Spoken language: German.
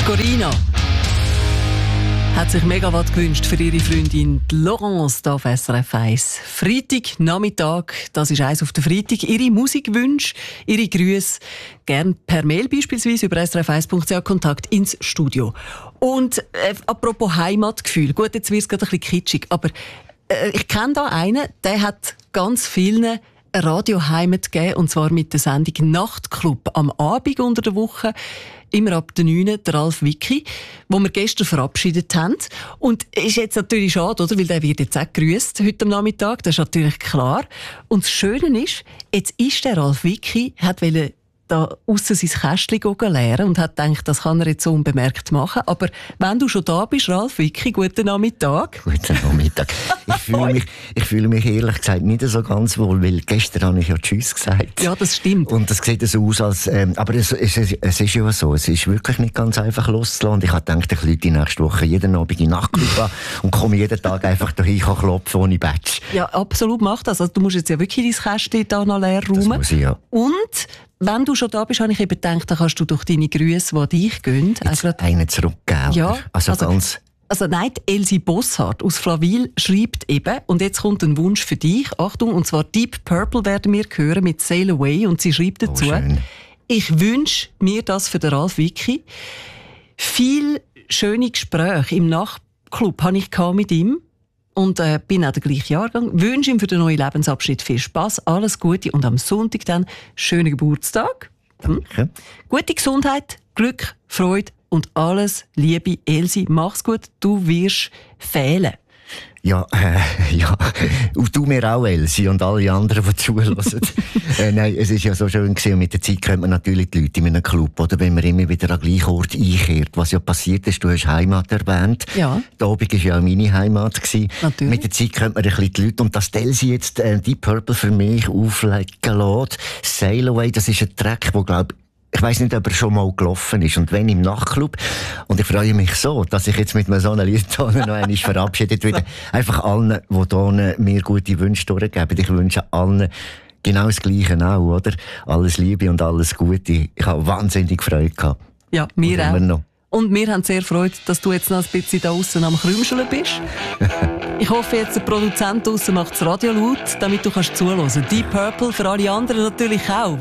Corina hat sich Megawatt gewünscht für ihre Freundin Laurence hier auf SRF 1. Freitag, Nachmittag, das ist eins auf den Freitag. Ihre Musikwünsche, ihre Grüße, gern per Mail beispielsweise über srf1.ch Kontakt ins Studio. Und apropos Heimatgefühl, gut, jetzt wird es gerade ein bisschen kitschig, aber ich kenne da einen, der hat ganz vielen eine Radioheimat gegeben, und zwar mit der Sendung Nachtclub am Abend unter der Woche, immer ab der 9, der Ralf Wicki, wo wir gestern verabschiedet haben. Und ist jetzt natürlich schade, oder? Weil der wird jetzt auch gegrüsst heute am Nachmittag, das ist natürlich klar. Und das Schöne ist, jetzt ist der Ralf Wicki, hat da aussen sein Kästchen leeren und hat gedacht, das kann er jetzt so unbemerkt machen. Aber wenn du schon da bist, Ralf Wicki, guten Nachmittag. Guten Nachmittag. Ich fühle mich ehrlich gesagt nicht so ganz wohl, weil gestern habe ich ja Tschüss gesagt. Ja, das stimmt. Und das sieht so aus, als, aber es ist ja so, es ist wirklich nicht ganz einfach loszulassen. Und ich habe gedacht, ich rufe nächste Woche jeden Abend in Nachtclub an und komme jeden Tag einfach dahin, kann klopfen ohne Badge. Ja, absolut, mach das. Also, du musst jetzt ja wirklich dein Kästchen da noch leer räumen. Das muss ich, ja. Und wenn du schon da bist, habe ich eben gedacht, dann kannst du durch deine Grüße, die dich gehen, einen zurückgeben. Ja, also nein, Elsie Bosshardt aus Flawil schreibt eben, und jetzt kommt ein Wunsch für dich, Achtung, und zwar Deep Purple werden wir hören mit Sail Away, und sie schreibt dazu, ich wünsche mir das für den Ralf Wicki. Viel schöne Gespräche im Nachtclub habe ich mit ihm. Und bin auch der gleiche Jahrgang. Wünsche ihm für den neuen Lebensabschnitt viel Spass, alles Gute und am Sonntag dann schönen Geburtstag. Danke. Gute Gesundheit, Glück, Freude und alles Liebe, Elsie. Mach's gut, du wirst fehlen. Ja. Und du mir auch, Elsie, und alle anderen, die zuhören. Nein, es ist ja so schön gewesen. Und mit der Zeit kennt man natürlich die Leute in einem Club, oder wenn man immer wieder an den gleichen Ort einkehrt. Was ja passiert ist, du hast Heimat erwähnt. Ja. Der Abend war ja auch meine Heimat gewesen. Natürlich. Mit der Zeit kennt man ein bisschen die Leute. Und dass Elsie jetzt Deep Purple für mich auflegen lässt. Sail Away, das ist ein Track, der, glaube ich weiss nicht, ob er schon mal gelaufen ist. Und wenn im Nachtclub. Und ich freue mich so, dass ich jetzt mit so einem Lied noch einmal verabschiedet werde. Einfach allen, die hier mir gute Wünsche durchgeben. Ich wünsche allen genau das Gleiche auch, oder? Alles Liebe und alles Gute. Ich habe wahnsinnig Freude gehabt. Ja, mir auch. Und wir haben sehr Freude, dass du jetzt noch ein bisschen da aussen am Krümscheln bist. Ich hoffe jetzt, der Produzent draussen macht das Radio laut, damit du zuhören kannst. Deep Purple für alle anderen natürlich auch.